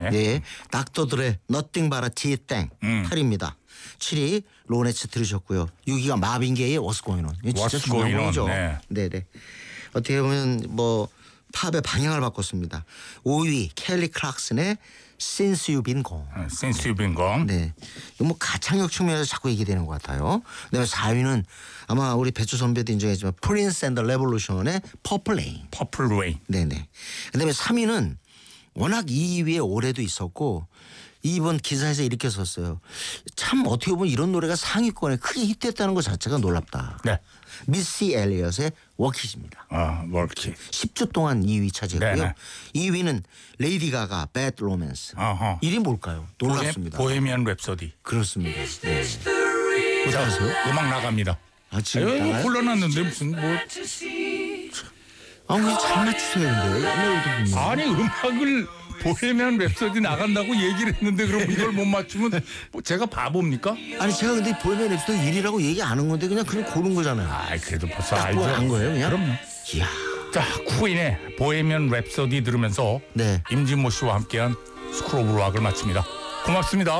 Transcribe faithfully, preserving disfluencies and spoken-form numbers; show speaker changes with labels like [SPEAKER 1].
[SPEAKER 1] 네. 닥터들의 Nothing But a Tea-Thing
[SPEAKER 2] 음.
[SPEAKER 1] 팔 위입니다. 칠 위 로네츠 들으셨고요. 육 위가 마빈 게이의 What's Going On. 이거 진짜
[SPEAKER 2] What's
[SPEAKER 1] 중요한
[SPEAKER 2] Going On,
[SPEAKER 1] 곡이죠.
[SPEAKER 2] 네.
[SPEAKER 1] 네네. 어떻게 보면 뭐 팝의 방향을 바꿨습니다. 오 위 켈리 클락슨의 Since You've Been Gone.
[SPEAKER 2] Since You've Been Gone.
[SPEAKER 1] 네. 이거 뭐 가창력 측면에서 자꾸 얘기되는 것 같아요. 그다음에 사 위는 아마 우리 배추 선배도 인정했지만 Prince and the Revolution의 Purple Rain.
[SPEAKER 2] Purple Rain.
[SPEAKER 1] 네네. 그다음에 삼 위는 워낙 이 위에 올해도 있었고 이번 기사에서 이렇게 썼어요. 참 어떻게 보면 이런 노래가 상위권에 크게 히트했다는 것 자체가 놀랍다.
[SPEAKER 2] 네.
[SPEAKER 1] 미시 엘리엇의 워킷입니다.
[SPEAKER 2] 아, 워킷.
[SPEAKER 1] 십 주 동안 이 위 차지했고요.
[SPEAKER 2] 네네.
[SPEAKER 1] 이 위는 레이디 가가 Bad Romance.
[SPEAKER 2] 어허.
[SPEAKER 1] 일 위 뭘까요? 놀랍습니다.
[SPEAKER 2] 보헤미안 랩소디.
[SPEAKER 1] 그렇습니다. 네. 어떻게 하세요?
[SPEAKER 2] 음악 나갑니다.
[SPEAKER 1] 아 지금
[SPEAKER 2] 이거
[SPEAKER 1] 나가요?
[SPEAKER 2] 골라놨는데 무슨 뭐
[SPEAKER 1] 아, 왜 잘 맞추세요, 근데. 오늘도 보면.
[SPEAKER 2] 아니 음악을 보헤미안 랩소디 나간다고 얘기를 했는데 그럼 이걸 못 맞추면 뭐 제가 바보입니까?
[SPEAKER 1] 아니 제가 근데 보헤미안 랩소디 일 위라고 얘기 안 한 건데 그냥 그냥 고른 거잖아요.
[SPEAKER 2] 아, 그래도 벌써
[SPEAKER 1] 딱
[SPEAKER 2] 알죠.
[SPEAKER 1] 한 거예요, 그냥?
[SPEAKER 2] 그럼요.
[SPEAKER 1] 이야.
[SPEAKER 2] 자, 퀸의 보헤미안 랩소디 들으면서
[SPEAKER 1] 네.
[SPEAKER 2] 임진모 씨와 함께한 스크로블 락을 마칩니다. 고맙습니다.